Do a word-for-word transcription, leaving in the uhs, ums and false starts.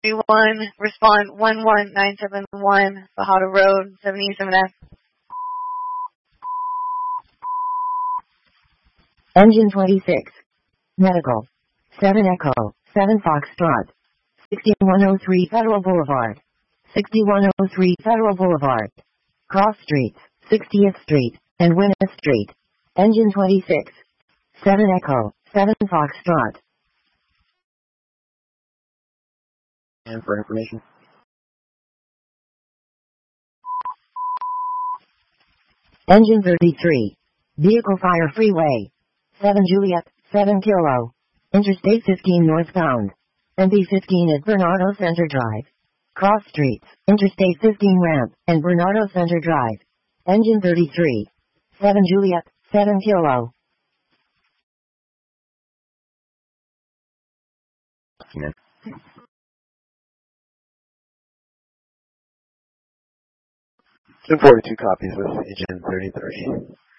one, respond one one nine seven one, Fajardo Road, seventy-seven F. Engine twenty-six. Medical. seven Echo, seven Foxtrot. sixty-one oh three Federal Boulevard. sixty-one oh three Federal Boulevard. Cross Streets, sixtieth Street, and Winnet Street. Engine twenty-six. seven Echo, seven Foxtrot. And for information. Engine thirty-three. Vehicle Fire Freeway. seven Juliet, seven Kilo. Interstate fifteen northbound. M P fifteen at Bernardo Center Drive. Cross Streets, Interstate fifteen ramp, and Bernardo Center Drive. Engine thirty-three. seven Juliet, seven Kilo. Amen. two forty-two copies with Engine thirty-three.